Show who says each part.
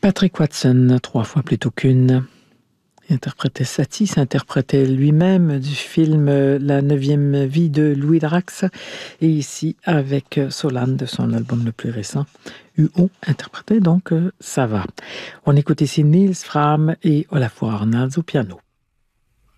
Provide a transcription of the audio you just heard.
Speaker 1: Patrick Watson, 3 fois plutôt qu'une. Il interprétait Satie, s'interprétait lui-même du film La 9e vie de Louis Drax. Et ici, avec Solane de son album le plus récent, UO, interprétait donc Ça va. On écoute ici Niels Fram et Olafur Arnalds au piano.